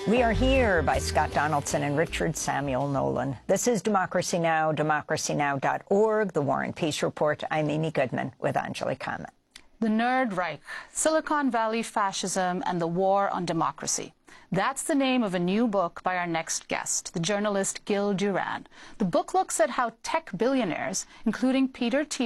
We are here by Scott Donaldson and Richard Samuel Nolan. This is Democracy Now!, democracynow.org, The War and Peace Report. I'm Amy Goodman with Anjali Kamen. The Nerd Reich, Silicon Valley Fascism and the War on Democracy. That's the name of a new book by our next guest, the journalist Gil Duran. The book looks at how tech billionaires, including Peter Thiel,